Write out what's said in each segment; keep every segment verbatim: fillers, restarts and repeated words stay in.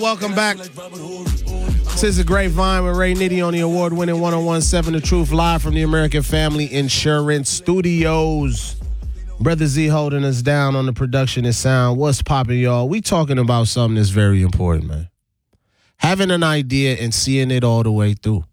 Welcome back. This is The Grapevine with Ray Nitty on the award-winning one oh one point seven The Truth, live from the American Family Insurance Studios. Brother Z holding us down on the production and sound. What's popping, y'all? We talking about something that's very important, man. Having an idea and seeing it all the way through.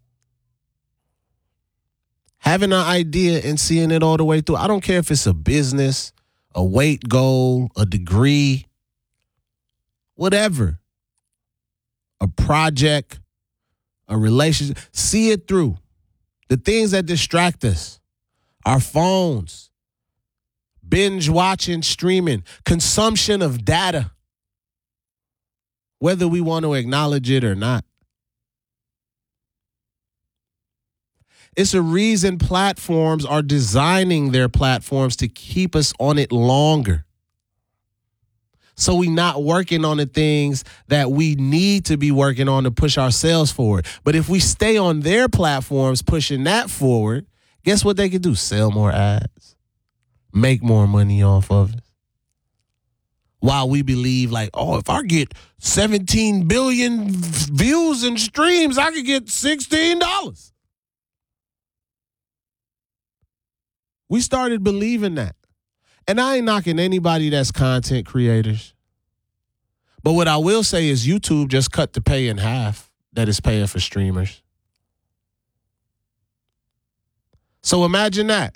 Having an idea and seeing it all the way through. I don't care if it's a business, a weight goal, a degree, whatever. A project, a relationship. See it through. The things that distract us. Our phones. Binge watching, streaming. Consumption of data. Whether we want to acknowledge it or not. It's a reason platforms are designing their platforms to keep us on it longer. So we not working on the things that we need to be working on to push ourselves forward. But if we stay on their platforms pushing that forward, guess what they can do? Sell more ads. Make more money off of it. While we believe like, oh, if I get seventeen billion views and streams, I could get sixteen dollars. We started believing that. And I ain't knocking anybody that's content creators. But what I will say is YouTube just cut the pay in half that is paying for streamers. So imagine that.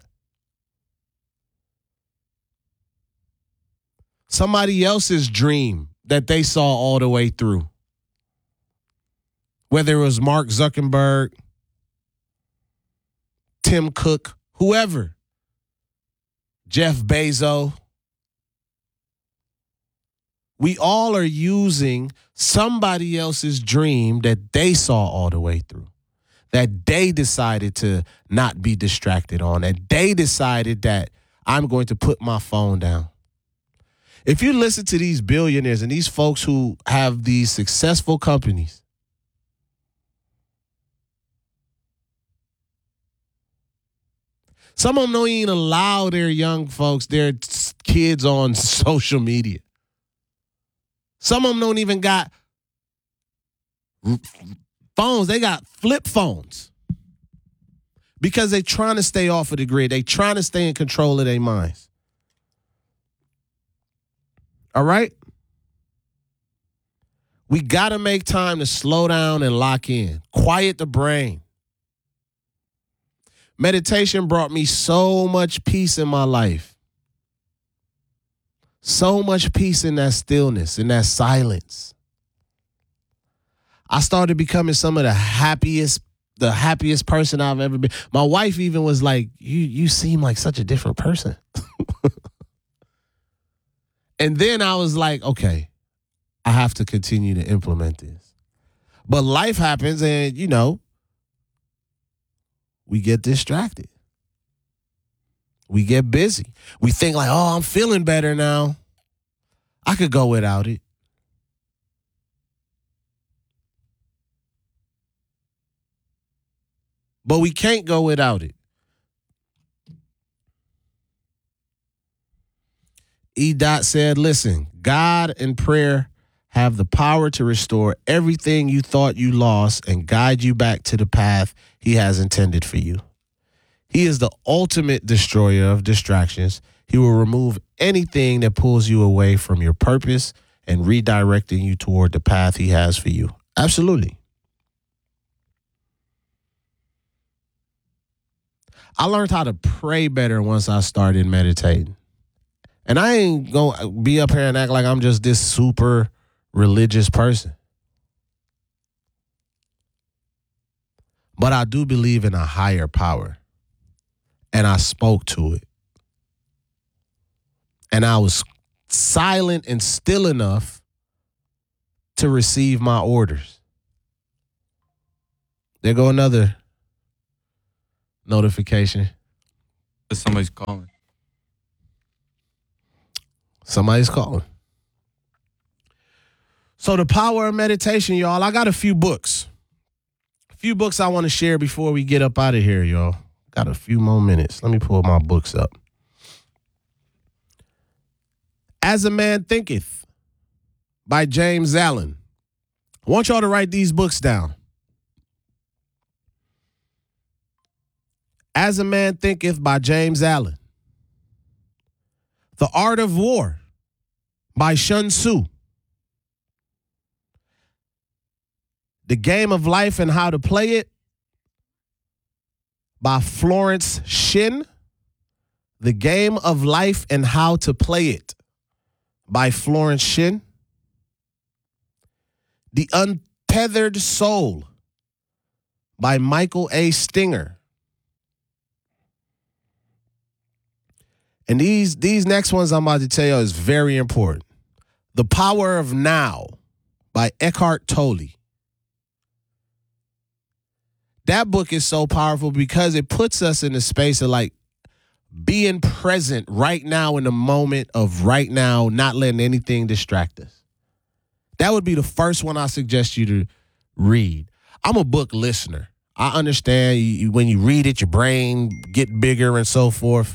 Somebody else's dream that they saw all the way through. Whether it was Mark Zuckerberg, Tim Cook, whoever. Jeff Bezos. We all are using somebody else's dream that they saw all the way through, that they decided to not be distracted on, that they decided that I'm going to put my phone down. If you listen to these billionaires and these folks who have these successful companies, some of them don't even allow their young folks, their kids on social media. Some of them don't even got phones. They got flip phones because they're trying to stay off of the grid. They're trying to stay in control of their minds. All right? We got to make time to slow down and lock in. Quiet the brain. Meditation brought me so much peace in my life. So much peace in that stillness, in that silence. I started becoming some of the happiest, the happiest person I've ever been. My wife even was like, you, you seem like such a different person. And then I was like, okay, I have to continue to implement this. But life happens and, you know, we get distracted. We get busy. We think like, oh, I'm feeling better now. I could go without it. But we can't go without it. E. Dot said, listen, God and prayer have the power to restore everything you thought you lost and guide you back to the path he has intended for you. He is the ultimate destroyer of distractions. He will remove anything that pulls you away from your purpose and redirecting you toward the path he has for you. Absolutely. I learned how to pray better once I started meditating. And I ain't going to be up here and act like I'm just this super religious person. But I do believe in a higher power. And I spoke to it. And I was silent and still enough to receive my orders. There go another notification. Somebody's calling. Somebody's calling. So the power of meditation, y'all. I got a few books. A few books I want to share before we get up out of here, y'all. Got a few more minutes. Let me pull my books up. As a Man Thinketh by James Allen. I want y'all to write these books down. As a Man Thinketh by James Allen. The Art of War by Sun Tzu. The Game of Life and How to Play It by Florence Shinn. The Game of Life and How to Play It by Florence Shinn. The Untethered Soul by Michael A. Stinger. And these, these next ones I'm about to tell you is very important. The Power of Now by Eckhart Tolle. That book is so powerful because it puts us in the space of like being present right now in the moment of right now, not letting anything distract us. That would be the first one I suggest you to read. I'm a book listener. I understand you, when you read it, your brain get bigger and so forth.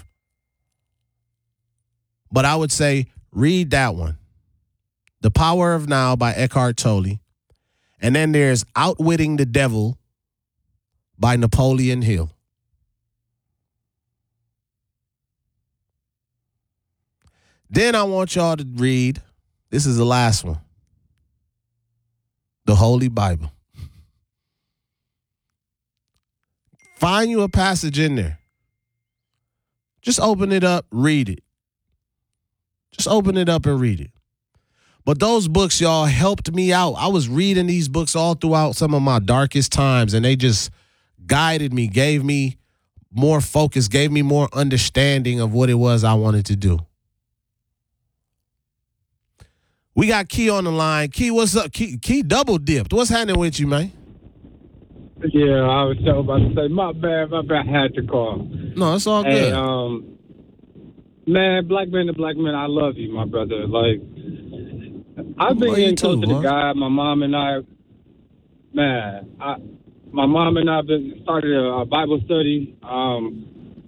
But I would say read that one. The Power of Now by Eckhart Tolle. And then there's Outwitting the Devil by Napoleon Hill. Then I want y'all to read, this is the last one, the Holy Bible. Find you a passage in there. Just open it up, read it. Just open it up and read it. But those books, y'all, helped me out. I was reading these books all throughout some of my darkest times, and they just guided me, gave me more focus, gave me more understanding of what it was I wanted to do. We got Key on the line. Key, what's up? Key, Key double dipped. What's happening with you, man? Yeah, I was so about to say, my bad, my bad, I had to call. No, it's all Hey, good. um, man, black man to black man, I love you, my brother. Like, I've been Love you getting too, close to boy. the guy. My mom and I, man, I, my mom and I been started a, a Bible study. Um,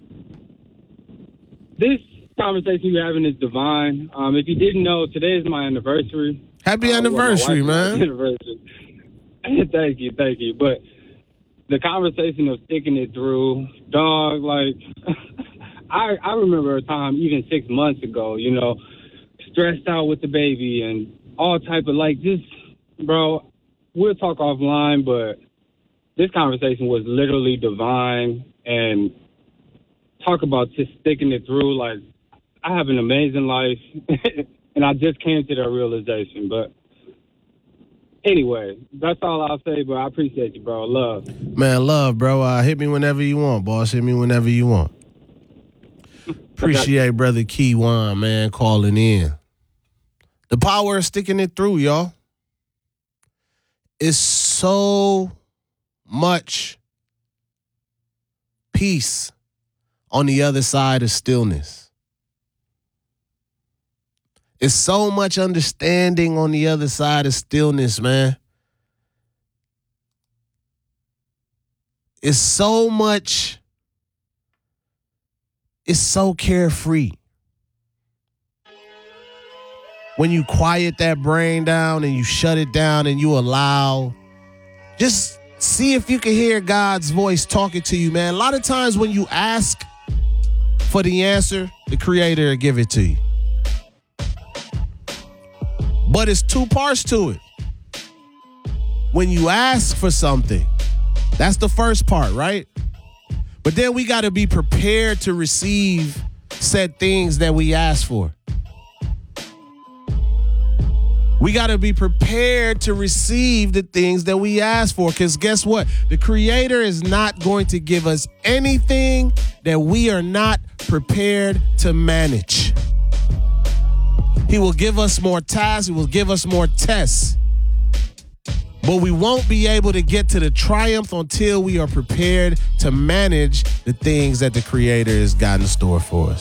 this conversation you're having is divine. Um, if you didn't know, today is my anniversary. Happy Uh, well, my anniversary, wife's man. Anniversary. Thank you, thank you. But the conversation of sticking it through, dog, like, I I remember a time even six months ago, you know, stressed out with the baby and all type of, like, just, bro, we'll talk offline, but this conversation was literally divine. And talk about just sticking it through, like, I have an amazing life, and I just came to that realization. But anyway, that's all I'll say, but I appreciate you, bro. Love. Man, love, bro. Uh, hit me whenever you want, boss. Hit me whenever you want. Appreciate brother Keywan, man, calling in. The power of sticking it through, y'all. It's so much peace on the other side of stillness. It's so much understanding on the other side of stillness, man. It's so much, it's so carefree. When you quiet that brain down and you shut it down and you allow, just see if you can hear God's voice talking to you, man. A lot of times when you ask for the answer, the Creator will give it to you. But it's two parts to it. When you ask for something, that's the first part, right? But then we got to be prepared to receive said things that we ask for. We got to be prepared to receive the things that we ask for, because guess what? The Creator is not going to give us anything that we are not prepared to manage. He will give us more tasks. He will give us more tests. But we won't be able to get to the triumph until we are prepared to manage the things that the Creator has got in store for us.